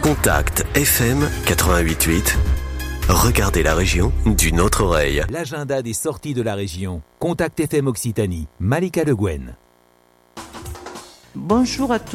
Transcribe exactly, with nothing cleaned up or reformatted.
Contact F M quatre-vingt-huit virgule huit. Regardez la région d'une autre oreille. L'agenda des sorties de la région. Contact F M Occitanie. Malika Le Guen. Bonjour à tous.